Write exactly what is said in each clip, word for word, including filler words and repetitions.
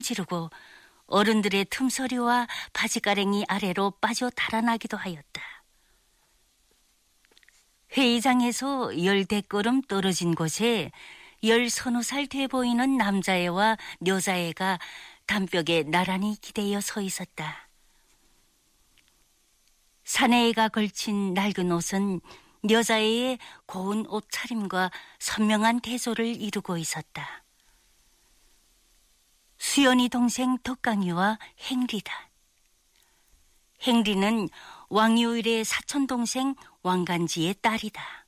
지르고 어른들의 틈소리와 바지가랭이 아래로 빠져 달아나기도 하였다. 회의장에서 열댓 걸음 떨어진 곳에 열 서너 살 돼 보이는 남자애와 여자애가 담벽에 나란히 기대어 서 있었다. 사내애가 걸친 낡은 옷은 여자애의 고운 옷차림과 선명한 태소를 이루고 있었다. 수연이 동생 덕강이와 행리다. 행리는 왕유일의 사촌동생 왕간지의 딸이다.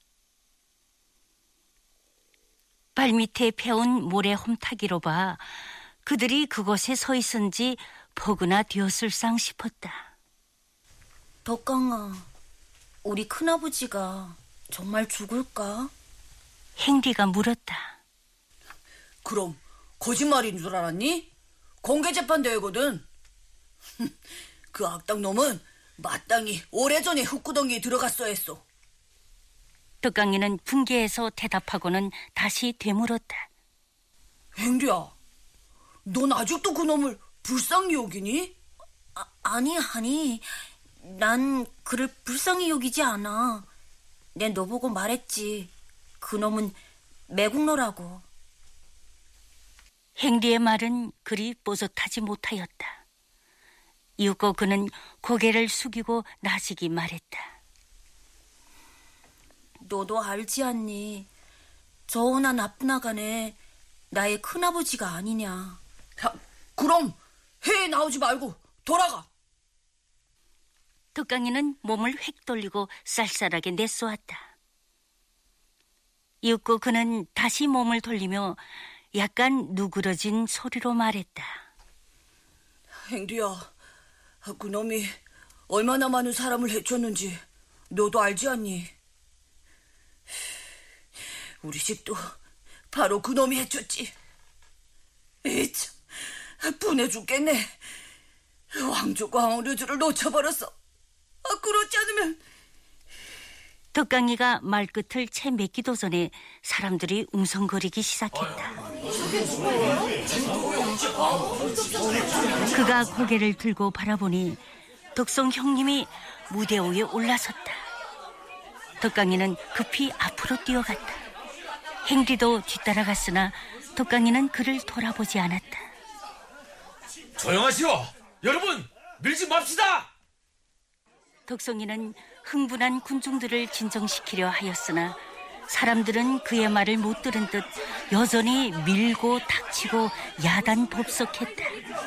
발밑에 펴온 모래 홈타기로 봐 그들이 그곳에 서 있은지 포근하 되었을상 싶었다. 덕강아, 우리 큰아버지가 정말 죽을까? 행리가 물었다. 그럼 거짓말인 줄 알았니? 공개재판 대회거든. 그 악당놈은 마땅히 오래전에 흙구덩이에 들어갔어야 했어. 덕강이는 분개해서 대답하고는 다시 되물었다. 행리야, 넌 아직도 그놈을 불쌍히 여기니? 아, 아니 아니, 난 그를 불쌍히 여기지 않아. 내 너보고 말했지. 그놈은 매국노라고. 행리의 말은 그리 뽀듯하지 못하였다. 이윽고 그는 고개를 숙이고 나시기 말했다. 너도 알지 않니? 저나 나쁜 아가네 나의 큰아버지가 아니냐. 야, 그럼 회에 나오지 말고 돌아가. 덕강이는 몸을 휙 돌리고 쌀쌀하게 내쏘았다. 이윽고 그는 다시 몸을 돌리며 약간 누그러진 소리로 말했다. 행리야, 그놈이 얼마나 많은 사람을 해쳤는지 너도 알지 않니? 우리 집도 바로 그놈이 해쳤지. 에이참, 분해 죽겠네. 왕족과 왕류주를 놓쳐버렸어. 아, 그렇지 않으면... 덕강이가 말끝을 채 맺기도 전에 사람들이 웅성거리기 시작했다. 그가 고개를 들고 바라보니 덕성 형님이 무대 위에 올라섰다. 덕강이는 급히 앞으로 뛰어갔다. 행리도 뒤따라갔으나 덕강이는 그를 돌아보지 않았다. 조용하시오. 여러분, 밀지 맙시다. 덕성이는 흥분한 군중들을 진정시키려 하였으나 사람들은 그의 말을 못 들은 듯 여전히 밀고 닥치고 야단 법석했다.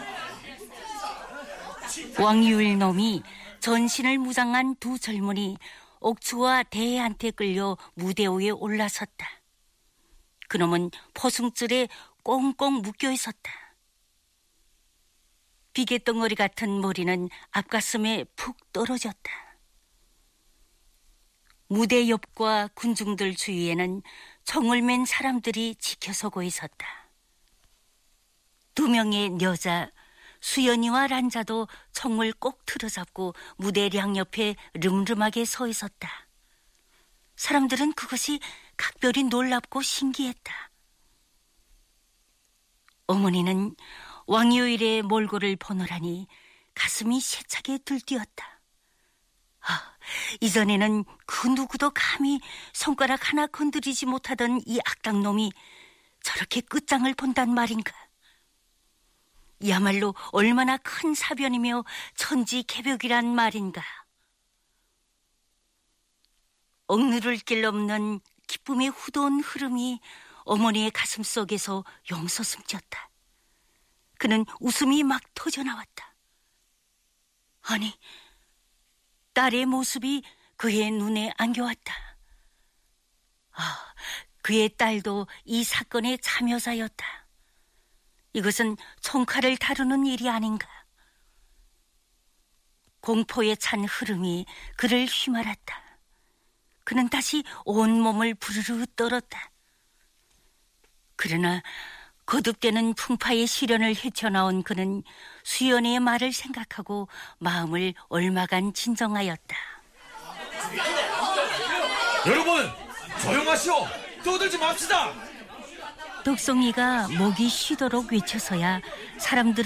왕유일 놈이 전신을 무장한 두 젊은이 옥추와 대해한테 끌려 무대 위에 올라섰다. 그놈은 포승줄에 꽁꽁 묶여 있었다. 비계덩어리 같은 머리는 앞가슴에 푹 떨어졌다. 무대 옆과 군중들 주위에는 총을 맨 사람들이 지켜서고 있었다. 두 명의 여자, 수연이와 란자도 총을 꼭 틀어잡고 무대량 옆에 름름하게 서 있었다. 사람들은 그것이 각별히 놀랍고 신기했다. 어머니는 왕유일의 몰골을 보노라니 가슴이 세차게 들뛰었다. 아, 이전에는 그 누구도 감히 손가락 하나 건드리지 못하던 이 악당놈이 저렇게 끝장을 본단 말인가. 이야말로 얼마나 큰 사변이며 천지개벽이란 말인가. 억누를 길 없는 기쁨의 후돈 흐름이 어머니의 가슴 속에서 용솟음쳤다. 그는 웃음이 막 터져나왔다. 아니, 딸의 모습이 그의 눈에 안겨왔다. 아, 그의 딸도 이 사건의 참여자였다. 이것은 총칼을 다루는 일이 아닌가. 공포에 찬 흐름이 그를 휘말았다. 그는 다시 온몸을 부르르 떨었다. 그러나 거듭되는 풍파의 시련을 헤쳐나온 그는 수연이의 말을 생각하고 마음을 얼마간 진정하였다. 여러분, 조용하시오. 떠들지 맙시다. 독송이가 목이 쉬도록 외쳐서야 사람들